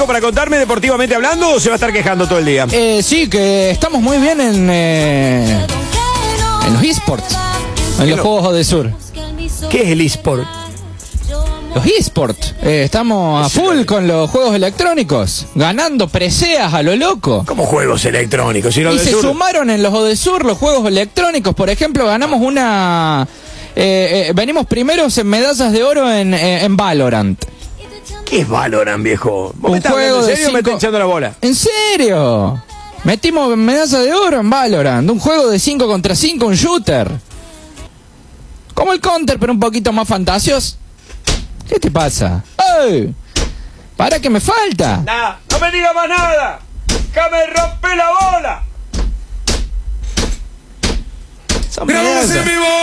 ¿Algo para contarme deportivamente hablando o se va a estar quejando todo el día? Sí, que estamos muy bien en los eSports, en los juegos Odesur. ¿Qué es el eSport? Los eSports. Estamos a full con los juegos electrónicos, ganando preseas a lo loco. ¿Cómo juegos electrónicos? Si Y se sumaron en los Odesur los juegos electrónicos. Por ejemplo, ganamos una... venimos primeros en medallas de oro en Valorant. ¿Qué es Valorant, viejo? ¿Vos Un me estás juego hablando en de serio o me estás 5... echando la bola? ¿En serio? Metimos medalla de oro en Valorant. Un juego de 5 contra 5, un shooter. Como el Counter, pero un poquito más fantasioso. ¿Qué te pasa? ¡Ey! ¡Para que me falta! Nada, no me digas más nada. ¡Que me rompe la bola! Son medallas.